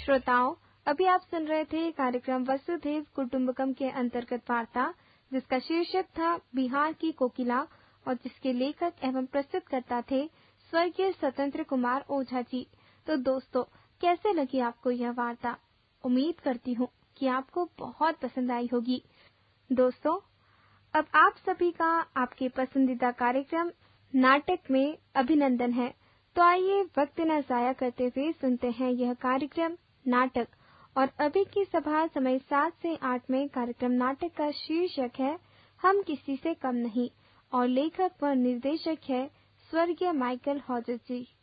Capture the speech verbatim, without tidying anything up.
श्रोताओं, अभी आप सुन रहे थे कार्यक्रम वसुधैव कुटुंबकम के अंतर्गत वार्ता, जिसका शीर्षक था बिहार की कोकिला और जिसके लेखक एवं प्रस्तुतकर्ता थे स्वर्गीय स्वतंत्र कुमार ओझा जी। तो दोस्तों, कैसे लगी आपको यह वार्ता? उम्मीद करती हूँ कि आपको बहुत पसंद आई होगी। दोस्तों, अब आप सभी का आपके पसंदीदा कार्यक्रम नाटक में अभिनंदन है। तो आइए वक्त न जाया करते हुए सुनते हैं यह कार्यक्रम नाटक। और अभी की सभा समय सात से आठ में कार्यक्रम नाटक का शीर्षक है हम किसी से कम नहीं और लेखक व निर्देशक है स्वर्गीय माइकल हॉजस जी।